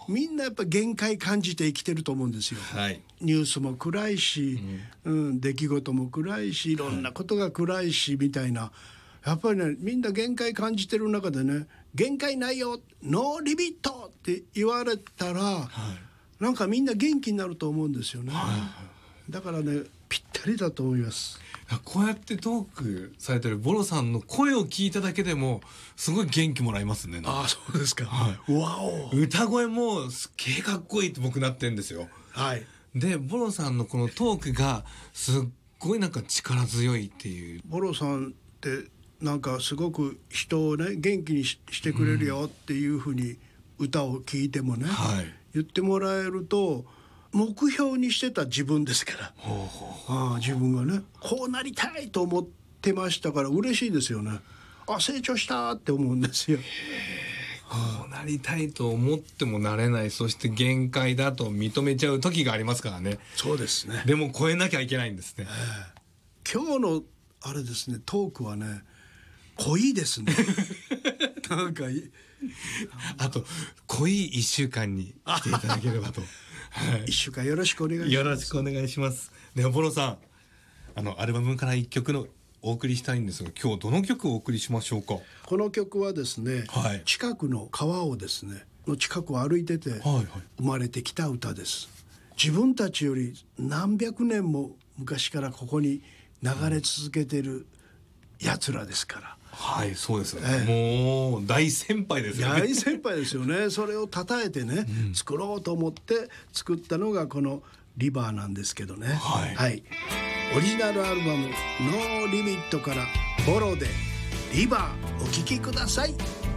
みんなやっぱ限界感じて生きてると思うんですよ、 はい、 ニュースも暗いし、出来事も暗いし、いろんなことが暗いし、みたいな、やっぱりね、みんな限界感じてる中でね、限界ないよ、ノーリミットって言われたら、なんかみんな元気になると思うんですよね、だからね、ぴったりだと思います。 こうやってトークされてるボロさんの声を聞いただけでもすごい元気もらいますね。 ああ、そうですか、わお、 歌声もすっげえかっこいいって僕なってんですよ。でボロさんのこのトークがすっごいなんか力強いっていう。 ボロさんってなんかすごく人をね、元気に してくれるよっていうふうに歌を聴いてもね、言ってもらえると、目標にしてた自分ですから、自分がね、こうなりたいと思ってましたから嬉しいですよね。あ、成長したって思うんですよ。 こうなりたいと思ってもなれない、そして限界だと認めちゃう時がありますからね。 そうですね。 でも超えなきゃいけないんですね。 今日のあれですね、トークはね、濃いですね。なんかあと濃い1週間にしていただければと。 1週間よろしくお願いします。 よろしくお願いします。ではボロさん、アルバムから1曲のお送りしたいんですが、今日どの曲をお送りしましょうか。 この曲はですね、近くの川をですね、の近くを歩いてて生まれてきた歌です。自分たちより何百年も昔からここに流れ続けてるやつらですから。 そうですね、もう大先輩ですよね。 大先輩ですよね。それを称えてね、作ろうと思って作ったのがこのリバーなんですけどね。オリジナルアルバムノーリミットからボロでリバーお聴きください。